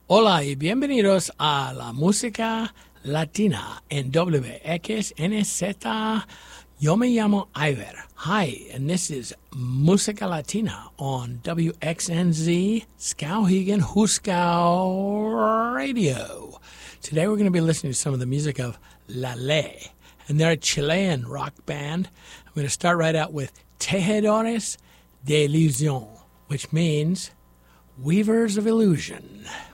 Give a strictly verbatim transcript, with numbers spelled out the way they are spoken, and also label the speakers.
Speaker 1: Hola y bienvenidos a la música latina en W X N Z. Yo me llamo Iver. Hi, and this is Música Latina on W X N Z Skowhegan Huskow Radio. Today we're going to be listening to some of the music of La Ley, and they're a Chilean rock band. I'm going to start right out with Tejedores de Ilusión, which means Weavers of Illusion.